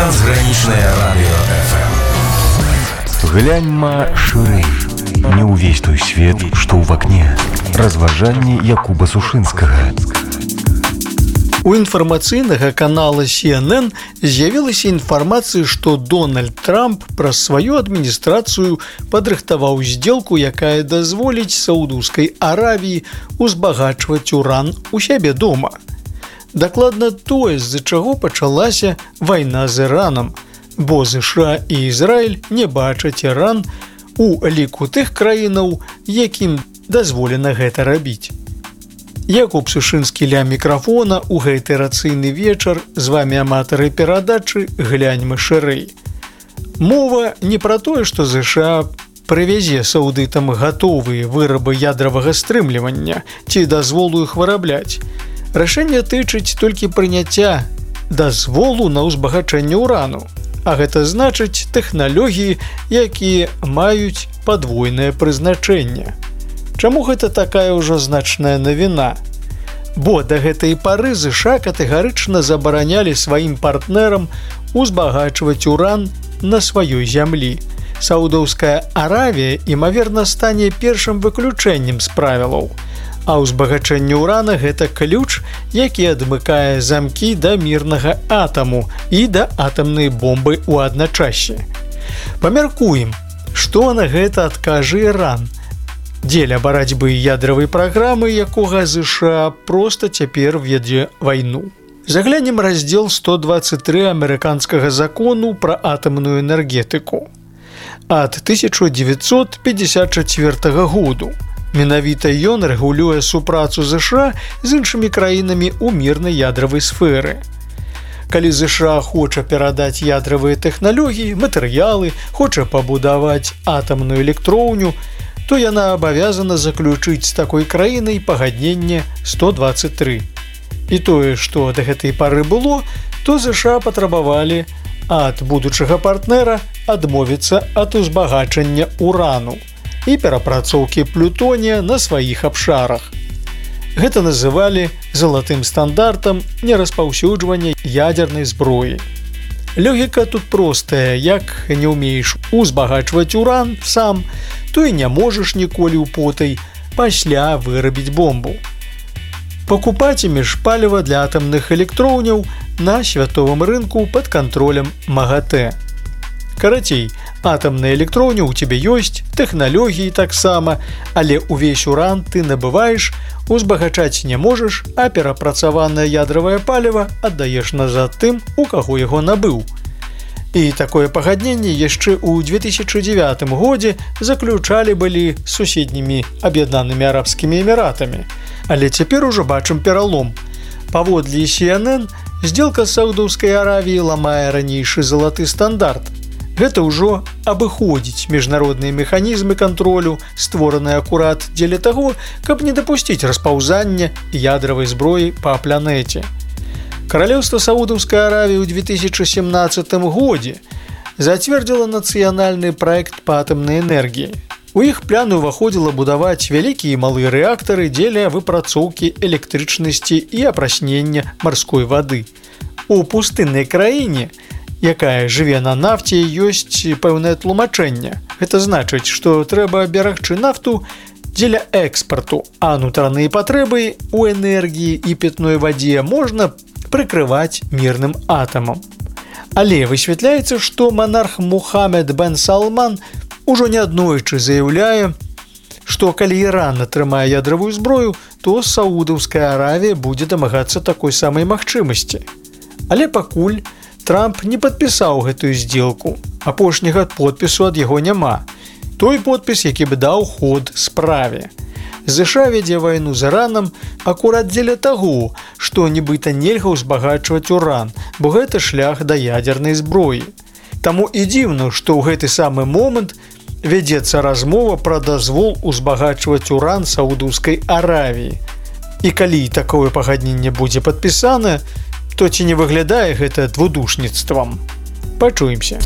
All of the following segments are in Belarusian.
Трансграничное радио ФМ. Гляньма шырэй. Не ўвесь той свет, што ў вакне. Разважанні Якуба Сушынскага. У інфармацыйнага канала CNN з'явілася інфармацыя, што Дональд Трамп праз сваю адміністрацыю падрыхтаваў здзелку, якая дазволіць Саудаўскай Аравіі узбагачваць уран у сябе дома. Дакладна тое, з-за чаго пачалася вайна з Іранам, бо США і Ізраіль не бачаць Іран у ліку тых краінаў, якім дазволена гэта рабіць. Якуб Сушынскі ля мікрафона ў гэты рацыйны вечар. З вамі аматары перадачы «Гляньма шырэй». Мова не пра тое, што США прывязе саудытам гатовыя вырабы ядравага стрымлівання ці дазволу іх вырабляць. Рашэнне тычыць толькі прыняцця дазволу на ўзбагачэнне ўрану, а гэта значыць тэхналогіі, якія маюць падвойнае прызначэнне. Чаму гэта такая ўжо значная навіна? Бо да гэтай пары США катэгарычна забаранялі сваім партнерам узбагачваць уран на сваёй зямлі. Саудаўская Аравія, імаверна, стане першым выключэннем з правілаў. А ўзбагачэнне ўрана – гэта ключ, які адмыкае замкі да мірнага атаму і да атамнай бомбы ў адначасе. Памяркуем, што на гэта адкажа Іран, дзеля барацьбы ядравай праграмы, якога США проста цяпер вядзе вайну. Заглянем раздзел 123 амерыканскага закону пра атамную энергетыку ад 1954 году. Менавіта ён рэгулюе супрацу США з іншымі краінамі ў мірнай ядравай сферы. Калі США хоча перадаць ядравыя тэхналогіі, матэрыялы, хоча пабудаваць атамную электроўню, то яна абавязана заключыць з такой краінай пагадненне 123. І тое, што да гэтай пары было, то США патрабавалі ад будучага партнера адмовіцца ад узбагачання урану і перапрацоўкі плютонія на сваіх абшарах. Гэта называлі залатым стандартам нераспаўсюджвання ядзернай зброі. Логіка тут простая: як не ўмееш узбагачваць уран сам, то і не можаш ніколі ўпотай пасля вырабіць бомбу. Пакупацімеш паліва для атамных электроўняў на святовым рынку пад кантролем МАГАТЭ. Карацей, атамная электроўня ў цябе ёсць, тэхналогіі таксама, але ўвесь уран ты набываеш, узбагачаць не можаш, а перапрацаванае ядравае паліва аддаеш назад тым, у каго яго набыў. І такое пагадненне яшчэ ў 2009 годзе заключалі былі з суседнімі Аб'яднанымі Арабскімі Эміратамі. Але цяпер ужо бачым пералом. Паводле CNN, здзелка з Саудаўскай Аравіі ламае ранейшы залаты стандарт. Гэта ўжо абыходзіць міжнародныя механізмы кантролю, створаныя акурат дзеля таго, каб не дапусціць распаўзання ядравай зброі па планеце. Каралеўства Саудаўскай Аравіі ў 2017 годзе зацвердзіла нацыянальны праект па атамнай энергіі. У іх планы ўваходзіла будаваць вялікія і малыя рэактары дзеля выпрацоўкі электрычнасці і апраснення марской вады. У пустыннай краіне, якая жыве на нафце, ёсць пэўнае тлумачэнне. Гэта значыць, што трэба берагчы нафту дзеля экспарту, а нутраныя патрэбы ў энергіі і пітной вадзе можна прыкрываць мірным атамам. Але высвятляецца, што манарх Мухаммед бен Салман ужо неаднойчы заяўляе, што калі Іран атрымае ядравую зброю, то Саудаўская Аравія будзе дамагацца такой самай магчымасці. Але пакуль Трамп не падпісаў гэтую здзелку. Апошняга подпісу ад яго няма. Той подпіс, які б даў ход справе. США вядзе вайну з Іранам акурат дзеля таго, што нібыта нельга ўзбагачваць уран, бо гэта шлях да ядзернай зброі. Таму і дзіўна, што ў гэты самы момант вядзецца размова пра дазвол узбагачваць уран Саудаўскай Аравіі. І калі такое пагадненне будзе падпісана, то ці не выглядае гэта двудушніцтвам? Пачуемся.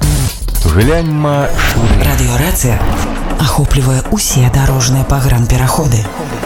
Гляньма шырэй. Радыёрацыя ахоплівае ўсе дарожныя пагранпераходы.